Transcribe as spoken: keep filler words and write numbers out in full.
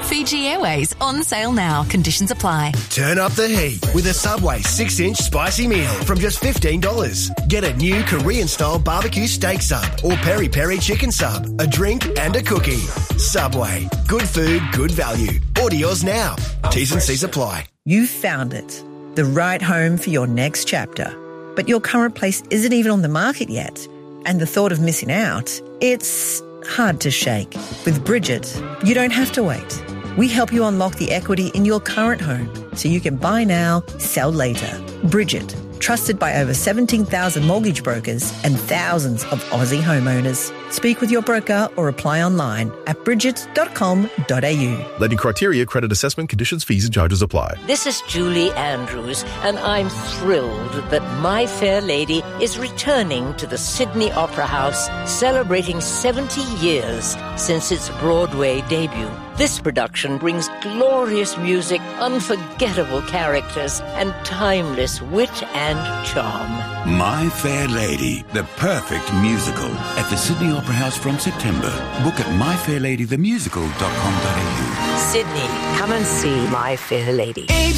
Fiji Airways, on sale now. Conditions apply. Turn up the heat with a Subway six inch spicy meal from just fifteen dollars. Get a new Korean-style barbecue steak sub or peri-peri chicken sub, a drink and a cookie. Subway. Good food, good value. Order yours now. T's and C's apply. You've found it. The right home for your next chapter. But your current place isn't even on the market yet. And the thought of missing out, it's hard to shake. With Bridget, you don't have to wait. We help you unlock the equity in your current home so you can buy now, sell later. Bridget, trusted by over seventeen thousand mortgage brokers and thousands of Aussie homeowners. Speak with your broker or apply online at bridget dot com dot a u. Lending criteria, credit assessment, conditions, fees and charges apply. This is Julie Andrews, and I'm thrilled that My Fair Lady is returning to the Sydney Opera House, celebrating seventy years since its Broadway debut. This production brings glorious music, unforgettable characters, and timeless wit and charm. My Fair Lady, the perfect musical, at the Sydney Opera House from September. Book at my fair lady the musical dot com dot a u. Sydney, come and see My Fair Lady.